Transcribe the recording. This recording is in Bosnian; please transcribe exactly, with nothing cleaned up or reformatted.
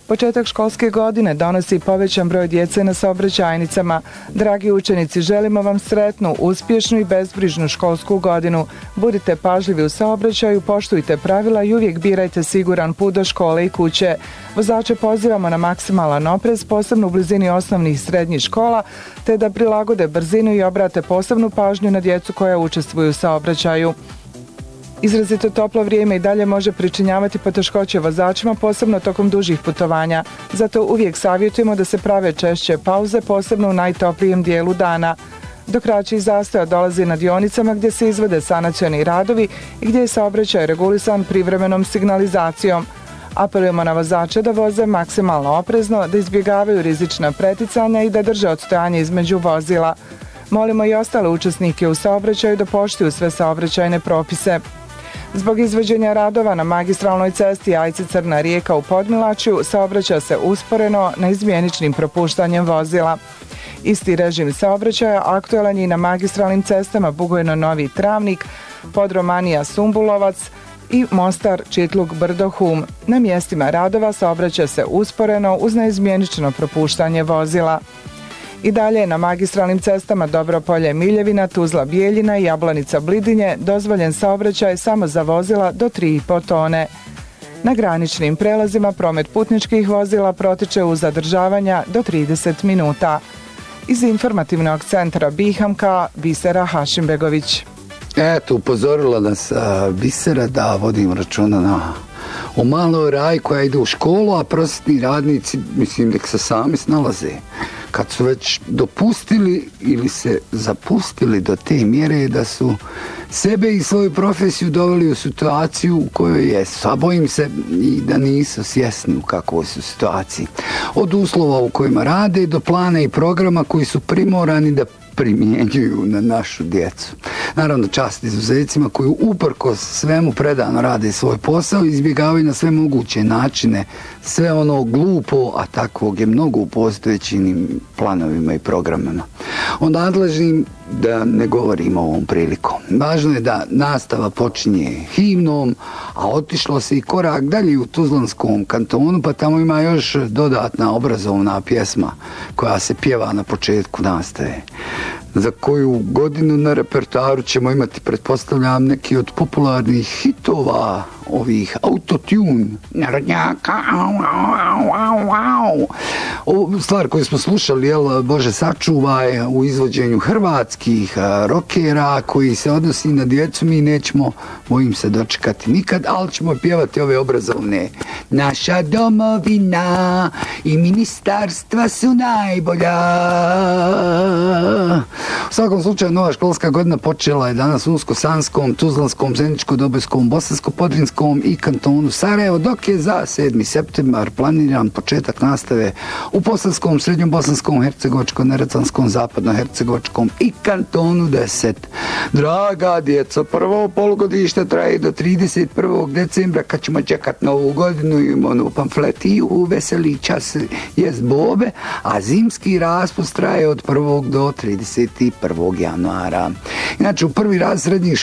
Početak školske godine donosi povećan broj djece na saobraćajnicama. Dragi učenici, želimo vam sretnu, uspješnu i bezbrižnu školsku godinu. Budite pažljivi u saobraćaju, poštujte pravila i uvijek birajte siguran put do škole i kuće. Vozače pozivamo na maksimalan oprez, posebno u blizini osnovnih i srednjih škola, te da prilagode brzinu i obrate posebnu pažnju na djecu koja učestvuju u saobraćaju. Izrazito toplo vrijeme i dalje može pričinjavati poteškoće vozačima, posebno tokom dužih putovanja. Zato uvijek savjetujemo da se prave češće pauze, posebno u najtoplijem dijelu dana. Do kraćih zastoja dolazi na dionicama gdje se izvode sanacioni radovi i gdje je saobraćaj regulisan privremenom signalizacijom. Apelujemo na vozače da voze maksimalno oprezno, da izbjegavaju rizična preticanja i da drže odstojanje između vozila. Molimo i ostale učesnike u saobraćaju da poštuju sve saobraćajne propise. Zbog izvođenja radova na magistralnoj cesti Ajci-Crna Rijeka u Podmilačju saobraća se usporeno neizmjeničnim propuštanjem vozila. Isti režim saobraćaja aktualan je i na magistralnim cestama Bugojno-Novi Travnik, Podromanija-Sumbulovac i Mostar-Čitluk-Brdo-Hum. Na mjestima radova saobraća se usporeno uz neizmjenično propuštanje vozila. I dalje na magistralnim cestama Dobropolje-Miljevina, Tuzla-Bijeljina i Jablanica-Blidinje dozvoljen saobraćaj samo za vozila do tri i po tone. Na graničnim prelazima promet putničkih vozila protiče uz zadržavanja do trideset minuta. Iz informativnog centra Bihamka, Bisera Hašimbegović. Eto, upozorila nas Bisera da vodim računa na o maloj Raj koja ide u školu, a prosvjetni radnici, mislim, nek se sami snalaze. Kad su već dopustili ili se zapustili do te mjere da su sebe i svoju profesiju doveli u situaciju u kojoj je, a bojim se i da nisu svjesni u kakvoj su situaciji. Od uslova u kojima rade do plana i programa koji su primorani da primjenjuju na našu djecu. Naravno, čast izuzecima koji uprkos svemu predano rade svoj posao i izbjegavaju na sve moguće načine sve ono glupo, a takvog je mnogo u postojećim planovima i programama. Onda nadležnim da ne govorimo ovom prilikom. Važno je da nastava počinje himnom, a otišlo se i korak dalje u Tuzlanskom kantonu, pa tamo ima još dodatna obrazovna pjesma koja se pjeva na početku nastave. Za koju godinu na repertoaru ćemo imati, pretpostavljam, neki od popularnih hitova ovih autotune. Narodnjaka, au, au, au, au. Ovo stvar koju smo slušali, jel, Bože sačuvaj, u izvođenju hrvatskih rokera koji se odnosi na djecu, mi nećemo, bojim se, dočekati nikad, ali ćemo pjevati ove obrazovne. Naša domovina i ministarstva su najbolja. U svakom slučaju, nova školska godina počela je danas u Unsko-Sanskom, Tuzlanskom, Zeničko-Dobojskom, Bosansko-Podrinskom i kantonu Sarajevo, dok je za sedmi septembar planiran početak nastave u Bosanskom, Srednjobosanskom, Hercegovačko-Neretvanskom, Zapadno-Hercegovačkom i kantonu deset. Draga djeco, prvo polugodište traje do trideset prvog decembra, kad ćemo čekat novu godinu i onu pamfletiju, veseli čas jest bobe, a zimski raspust traje od prvog do trideset prvog januara. Inače, u prvi raz srednjih